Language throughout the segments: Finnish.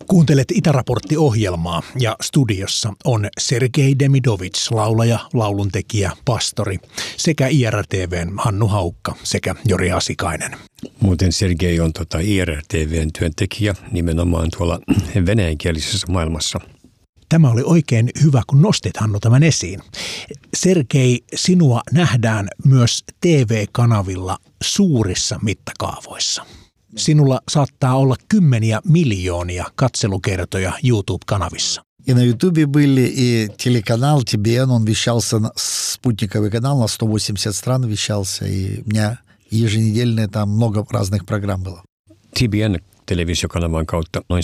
Kuuntelet Itäraportti-ohjelmaa ja studiossa on Sergei Demidovits, laulaja, lauluntekijä, pastori sekä IRTV:n Hannu Haukka sekä Jori Asikainen. Muuten Sergei on IRTV:n työntekijä nimenomaan tuolla venäjänkielisessä maailmassa. Tämä oli oikein hyvä, kun nostit, Hannu, tämän esiin. Sergei, sinua nähdään myös TV-kanavilla suurissa mittakaavoissa. Sinulla saattaa olla 10 miljoonia katselukertoja YouTube-kanavissa. И на Ютубе были, и телеканал TBN, он вещался, спутниковый канал на 180 стран вещался, и у меня еженедельно там много разных программ было. TBN-televisiokanavan kautta noin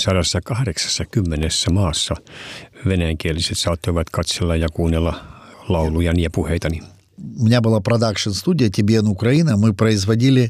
180 maassa venäjänkieliset saattoivat katsella ja kuunnella laulujani ja puheitani. У меня была продакшн-студия TBN Украина, мы производили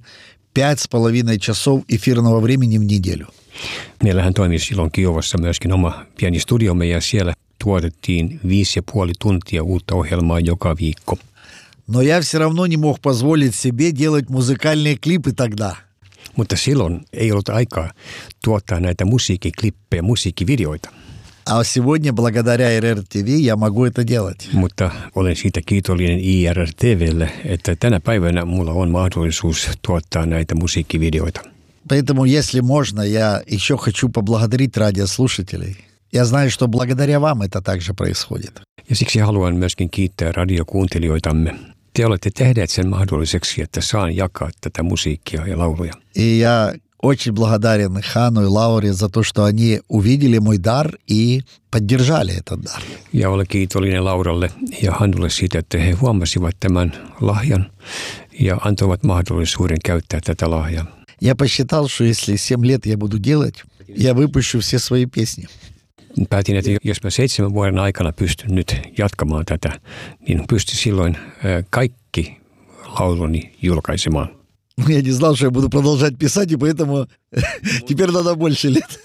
5,5 часов эфирного времени в неделю. Meillähän toimi silloin Kiovassa myöskin oma pieni studiomme ja siellä tuotettiin 5,5 tuntia uutta ohjelmaa joka viikko. Но я все равно не мог позволить себе делать музыкальные клипы тогда. Mutta silloin ei ollut aikaa tuottaa näitä musiikkiklippejä, musiikkivideoita. А сегодня, благодаря IRTV, я могу это делать. Mutta olen siitä kiitollinen IRTVlle, että tänä päivänä mulla on mahdollisuus tuottaa näitä musiikkivideoita. Поэтому, если можно, я еще хочу поблагодарить радиослушателей. Я знаю, что благодаря вам это также происходит. Ja siksi haluan myöskin kiittää radiokuuntelijoitamme. Te olette tehneet sen mahdolliseksi, että saan jakaa tätä musiikkia ja lauluja. И я очень благодарен Хану и Лауре за то, что они увидели мой дар и поддержали этот дар. Ja olen kiitollinen Lauralle ja Hannulle siitä, että he huomasivat tämän lahjan ja antoivat mahdollisuuden käyttää tätä lahjaa. Я посчитал, что если 7 лет я буду делать, я выпущу все свои песни. Päätin, että jos mä 7 vuoden aikana pystyn nyt jatkamaan tätä, niin pystyn silloin kaikki lauluni julkaisemaan. Я не знал, что я буду продолжать писать, и поэтому теперь надо больше лет.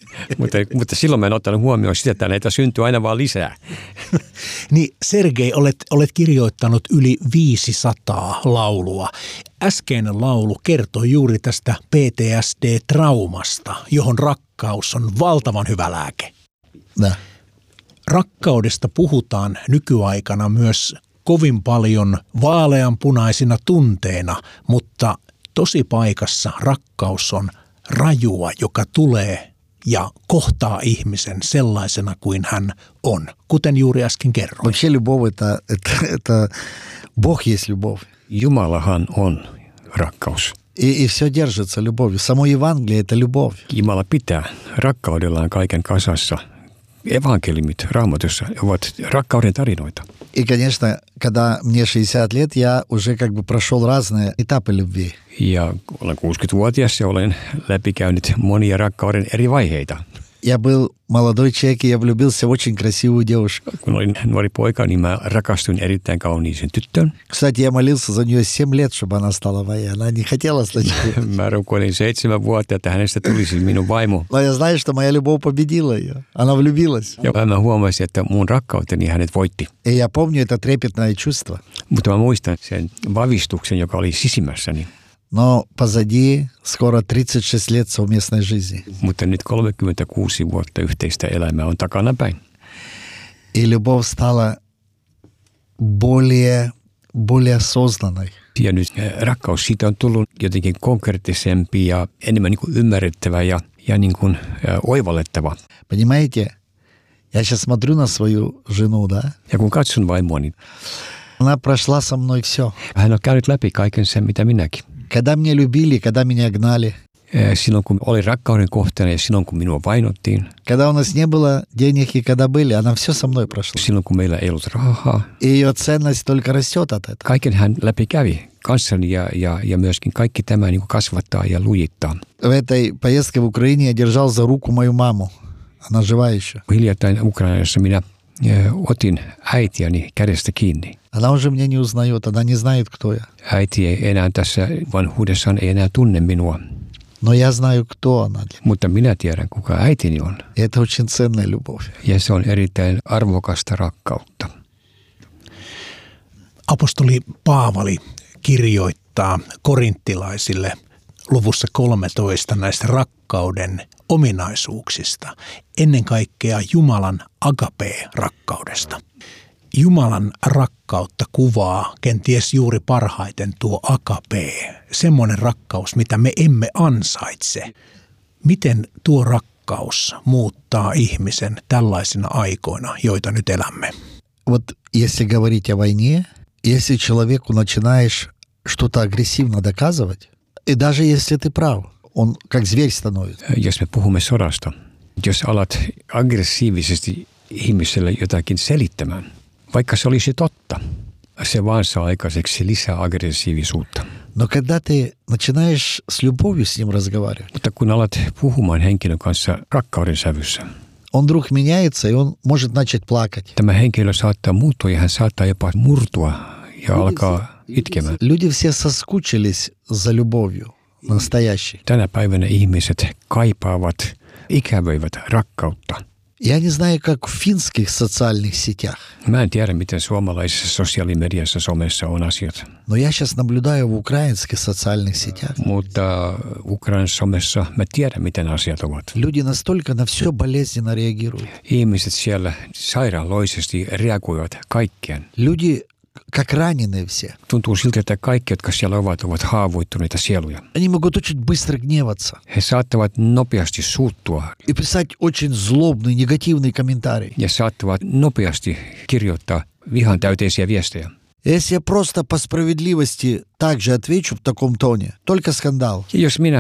Mutta silloin mä en ottanut huomioon sitä, että näitä syntyy aina vaan lisää. Niin Sergei, olet kirjoittanut yli 500 laulua. Äskeinen laulu kertoi juuri tästä PTSD-traumasta, johon rakkaus on valtavan hyvä lääke. Да. Rakkaudesta puhutaan nykyaikana myös kovin paljon vaaleanpunaisina tunteina, mutta tosipaikassa rakkaus on rajua, joka tulee ja kohtaa ihmisen sellaisena kuin hän on, kuten juuri äsken kerroin. Вообще любовь это Бог есть любовь. Jumalahan on rakkaus. И все держится любовью. Само Евангелие это любовь. Jumala pitää rakkaudellaan kaiken kasassa. Evankeliumit Raamatussa ovat rakkauden tarinoita. И, конечно, когда мне 60 лет, я уже как бы прошел разные этапы любви. Ja olen 60-vuotias ja olen läpikäynyt monia rakkauden eri vaiheita. Я был молодой человек, и я влюбился в очень красивую девушку. Kun olin nuori poika, niin mä rakastuin erittäin kauniiseen tyttöön. Кстати, я молился за нее 7 лет, чтобы она стала моей. Она не хотела сначала. Mä rukoilin 7 vuotta, että hänestä tulisi minun vaimo. Но я знаю, что моя любовь победила ее. Она влюбилась. Ja mä huomasin, että mun rakkauteni hänet voitti. И я помню это трепетное чувство. Mutta mä muistan sen vavistuksen, joka oli sisimmässäni. Но позади скоро 36 лет совместной жизни. Mutta nyt 36 vuotta yhteistä elämää on takanapäin. И любовь стала более осознанной. Ja nyt rakkaus siitä on tullut jotenkin konkreettisempi ja enemmän niin kuin ymmärrettävä ja niin kuin oivallettava. Понимаете, я сейчас смотрю на свою жену, да? Ja kun katson vaimoani, Она прошла со мной все. hän on käynyt läpi kaiken sen, mitä minäkin. Когда меня любили, когда меня гнали, Silloin kun oli rakkauden kohteena ja silloin kun minua vainottiin, когда у нас не было денег и когда были, она все со мной прошла. silloin kun meillä ei ollut rahaa, И ее ценность только растет от этого. kaiken hän läpi kävi kanssani ja myöskin kaikki tämä niin kuin kasvattaa ja lujittaa. В этой поездке в Украине я держал за руку мою маму. Она жива еще. Hiljattain Ukrainassa minä otin äitiäni kädestä kiinni. Она уже меня не узнает, она не знает, кто я. Äiti ei enää tässä vanhuudessaan ei enää tunne minua, Но я знаю, кто она. mutta minä tiedän, kuka äitini on. И это очень ценная любовь. Ja se on erittäin arvokasta rakkautta. Apostoli Paavali kirjoittaa korinttilaisille luvussa 13 näistä rakkauden ominaisuuksista, ennen kaikkea Jumalan agape-rakkaudesta. Jumalan rakkautta kuvaa kenties juuri parhaiten tuo agape, semmoinen rakkaus, mitä me emme ansaitse. Miten tuo rakkaus muuttaa ihmisen tällaisina aikoina, joita nyt elämme? Вот если говорить о войне, если человеку начинаешь что-то агрессивно доказывать, и даже если ты прав, он как зверь становится. Jos me puhumme sodasta, jos alat aggressiivisesti ihmiselle jotakin selittämään, vaikka se olisi totta, se vaan saa aikaiseksi lisää aggressiivisuutta. Но когда ты начинаешь с любовью с ним разговаривать, Mutta kun alat puhumaan henkilön kanssa rakkauden sävyssä, он вдруг меняется, и он может начать плакать. tämä henkilö saattaa muuttua ja hän saattaa jopa murtua ja alkaa itkemään. Люди все соскучились за любовью настоящей. Tänä päivänä ihmiset kaipaavat, ikävöivät rakkautta. Я не знаю, как в финских социальных сетях, Mä en tiedä, miten suomalaisessa sosiaalimediassa somessa on asiat, но я сейчас наблюдаю в украинских социальных сетях. mutta Ukrainan somessa mä tiedän, miten asiat ovat. Люди настолько на все болезненно реагируют. Ihmiset siellä sairaaloisesti reagoivat kaikkeen. Люди как раненые все. Tuntuu siltä, että kaikki, jotka siellä ovat haavoittuneita sieluja. Они могут очень быстро гневаться He saattavat nopeasti suuttua и писать очень злобные, негативные комментарии. ja saattavat nopeasti kirjoittaa vihan täyteisiä viestejä. Если я просто по справедливости также отвечу в таком тоне, только скандал. Ja jos minä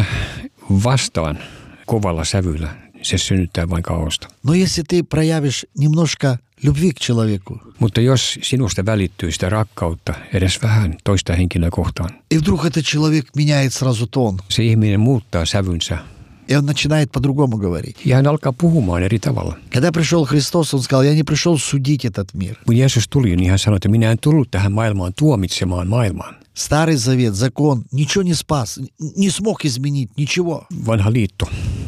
vastaan kovalla sävyllä, se synnyttää vain kaaosta. Но если ты проявишь немножко любви к человеку, Mutta jos sinusta välittyy sitä rakkautta edes vähän toista henkilöä kohtaan, и вдруг этот человек меняет сразу тон, se ihminen muuttaa sävynsä и он начинает по-другому говорить. ja hän alkaa puhumaan eri tavalla. Когда пришел Христос, он сказал, я не пришел судить этот мир. Kun Jeesus tuli, niin hän sanoi, että minä en tullut tähän maailmaan tuomitsemaan maailmaan. Старый Завет, закон, ничего не спас, не смог изменить, ничего. Vanha liitto,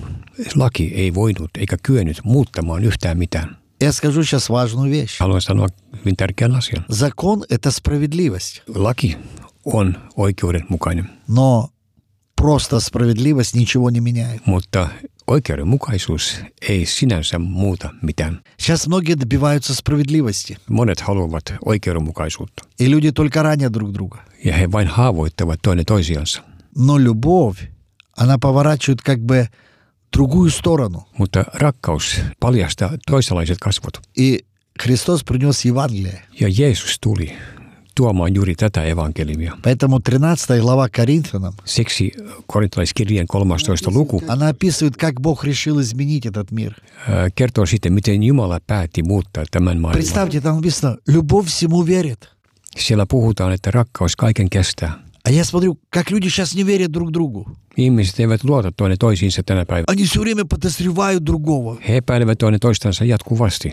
laki ei voinut eikä kyennyt muuttamaan yhtään mitään. Я скажу сейчас важную вещь. Haluan sanoa hyvin tärkeän asian. Закон – это справедливость. Laki on oikeudenmukainen, Но просто справедливость ничего не меняет. mutta oikeudenmukaisuus ei sinänsä muuta mitään. Сейчас многие добиваются справедливости. Monet haluavat oikeudenmukaisuutta И люди только ранят друг друга. ja he vain haavoittavat toinen toisiansa. Но любовь, она поворачивает как бы другую сторону. Mutta rakkaus paljastaa toisenlaiset kasvot. И Христос принес Евангелие. Ja Jeesus tuli tuomaan juuri tätä evankeliumia. Поэтому 13 глава Коринфянам, Siksi korintalaiskirjeen 13. luku она описывает, как Бог решил изменить этот мир. Kertoo sitten, miten Jumala päätti muuttaa tämän maailman. Представьте, там написано, любовь всему верит. Siellä puhutaan, että rakkaus kaiken kestää. А я смотрю, как люди сейчас не верят друг другу. Ihmiset eivät luota toinen toisiinsa tänä päivänä. Они все время подозревают другого. He epäilevät toinen toistansa jatkuvasti,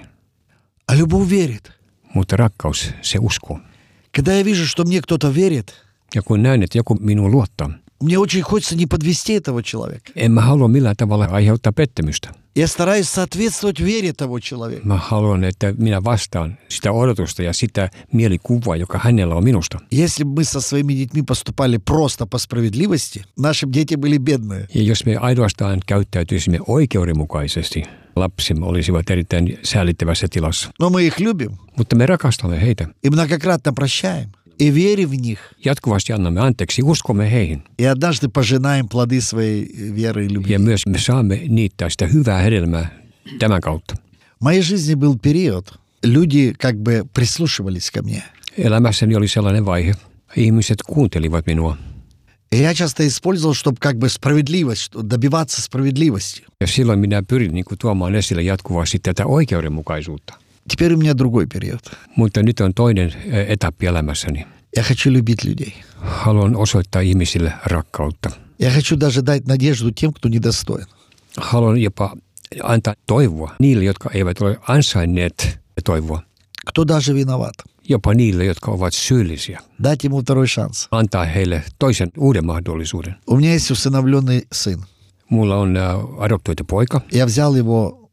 А любовь верит. mutta rakkaus, se uskoo. Когда я вижу, что мне кто-то верит, Ja kun näen, että joku minuun luottaa, мне очень хочется не подвести этого человека. en mä halua millään tavalla aiheuttaa pettymystä. Я стараюсь соответствовать вере того человека. Mä haluan, että minä vastaan sitä odotusta ja sitä mielikuvaa, joka hänellä on minusta. Если бы мы со своими детьми поступали просто по справедливости, наши дети были бедные. Ja jos me ainoastaan käyttäytyisimme oikeudenmukaisesti, lapsimme olisivat erittäin säälittävässä tilassa. Но мы их любим Mutta me rakastamme heitä. и многократно прощаем. И верим в них. Jatkuvasti annamme anteeksi, uskomme heihin. И однажды пожинаем плоды своей веры и любви. Ja myös me saamme niittää sitä hyvää hedelmää tämän kautta. В моей жизни был период, люди как бы прислушивались ко мне. Elämässäni oli sellainen vaihe. Ihmiset kuuntelivat minua. И я часто использовал, чтобы как бы справедливость, добиваться справедливости. Ja silloin minä pyrin tuomaan esille jatkuvasti tätä oikeudenmukaisuutta. Теперь у меня другой период. Mutta nyt on toinen etappi elämässäni. Я хочу любить людей. Haluan osoittaa ihmisille rakkautta. Я хочу даже дать надежду тем, кто недостоин. Haluan jopa antaa toivoa niille, jotka eivät ole ansainneet toivoa. Кто даже виноват. Jopa niille, jotka ovat syyllisiä. Дать ему второй шанс. Antaa heille toisen uuden mahdollisuuden. У меня есть усыновленный сын. Mulla on adoptoitu poika. Я взял его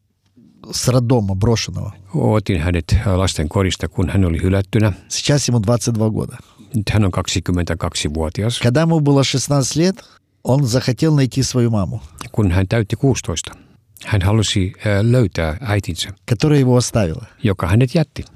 с роддома брошенного. Otin hänet lasten kodista, kun hän oli hylättynä. Сейчас ему 22 года. Nyt hän on 22-vuotias. Когда ему было 16 лет, Он захотел найти свою маму, Kun hän täytti 16, hän halusi löytää äitinsä, которая его оставила. joka hänet jätti.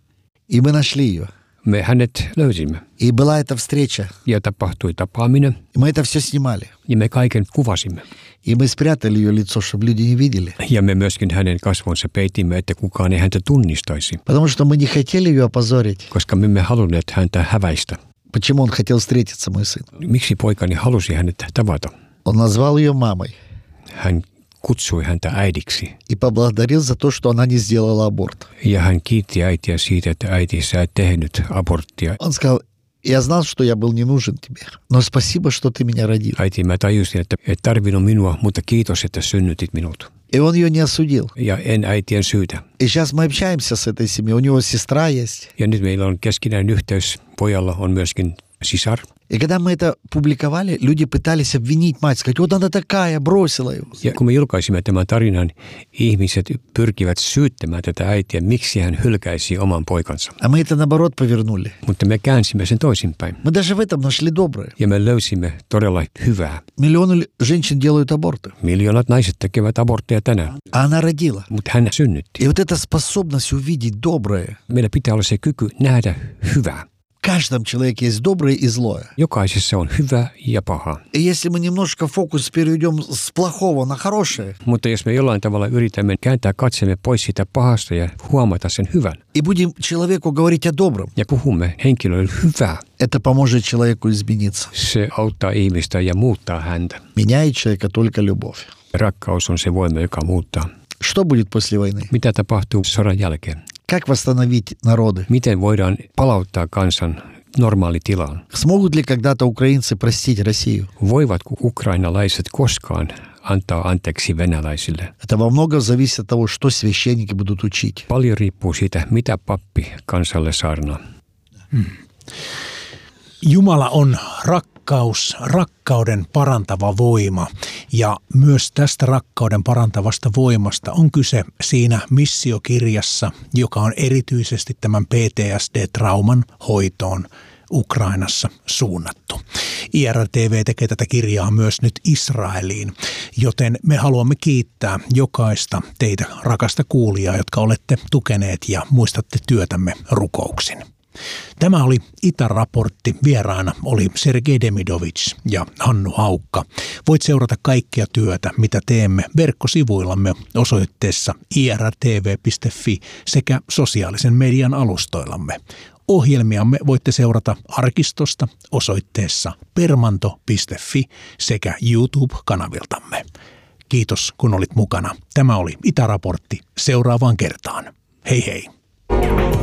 И мы нашли ее. Me hänet löysimme И была эта встреча. ja tapahtui tapaaminen И мы это все снимали. ja me kaiken kuvasimme. И мы спрятали ее лицо, чтобы люди не видели. Ja me myöskin hänen kasvonsa peitimme, että kukaan ei häntä tunnistaisi, Потому что мы не хотели ее опозорить. koska me emme halunneet häntä häväistä. Почему он хотел встретиться, мой сын? Miksi poikani halusi hänet tavata? Он назвал ее мамой Hän kutsui häntä äidiksi и поблагодарил за то, что она не сделала аборт. ja hän kiitti äitiä siitä, että äiti sä et tehnyt aborttia. Он сказал, я знал, что я был не нужен тебе, но спасибо, что ты меня родил. Äiti, mä tajusin, että et tarvinnut minua, mutta kiitos, että synnytit minut. И он ее не осудил. Ja en äitien syytä. И сейчас мы общаемся с этой семьей. У него сестра есть. Ja nyt meillä on keskinäinen yhteys. Pojalla on myöskin sisar. И когда мы это публиковали, люди пытались обвинить мать, сказать, вот она такая, бросила его. Ja kun me julkaisimme tämän tarinan, ihmiset pyrkivät syyttämään tätä äitiä, miksi hän hylkäisi oman poikansa. А мы это наоборот повернули. Mutta me käänsimme sen toisinpäin. Мы даже в этом нашли доброе. Ja me löysimme todella hyvää. Миллионы женщин делают аборты. Miljoonat naiset tekevät abortteja tänään, А она родила. mutta hän synnytti. И вот эта способность увидеть доброе. Meillä pitää olla se kyky nähdä hyvää. В каждом человеке есть доброе и злое. Jokaisessa on hyvä ja paha. И если мы немножко фокус переведем с плохого на хорошее, Mutta jos me jollain tavalla yritämme kääntää katseemme pois siitä pahasta ja huomata sen hyvän, и будем человеку говорить о добром, ja puhumme henkilölle hyvää, это поможет человеку измениться. se auttaa ihmistä ja muuttaa häntä. Меняет человека только любовь. Rakkaus on se voima, joka muuttaa. Что будет после войны? Mitä tapahtuu sodan jälkeen? Как восстановить народы? Miten voidaan palauttaa kansan normaalitilaan? Смогут ли когда-то украинцы простить Россию? Voivatko ukrainalaiset koskaan antaa anteeksi venäläisille? Это во многом зависит от того, что священники будут учить. Paljon riippuu siitä, mitä pappi kansalle saarnaa. Jumala on rakkaus, rakkauden parantava voima, ja myös tästä rakkauden parantavasta voimasta on kyse siinä missiokirjassa, joka on erityisesti tämän PTSD-trauman hoitoon Ukrainassa suunnattu. IRTV tekee tätä kirjaa myös nyt Israeliin, joten me haluamme kiittää jokaista teitä rakasta kuulijaa, jotka olette tukeneet ja muistatte työtämme rukouksin. Tämä oli Itä-raportti. Vieraana oli Sergei Demidovich ja Hannu Haukka. Voit seurata kaikkea työtä, mitä teemme verkkosivuillamme osoitteessa irtv.fi sekä sosiaalisen median alustoillamme. Ohjelmiamme voitte seurata arkistosta osoitteessa permanto.fi sekä YouTube-kanaviltamme. Kiitos, kun olit mukana. Tämä oli Itä-raportti. Seuraavaan kertaan. Hei hei!